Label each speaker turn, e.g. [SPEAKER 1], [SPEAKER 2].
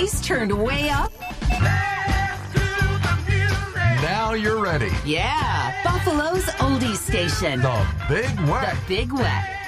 [SPEAKER 1] voice turned way up?
[SPEAKER 2] Now you're ready.
[SPEAKER 1] Yeah, Buffalo's oldies station.
[SPEAKER 2] The Big Wet.
[SPEAKER 1] The Big Wet.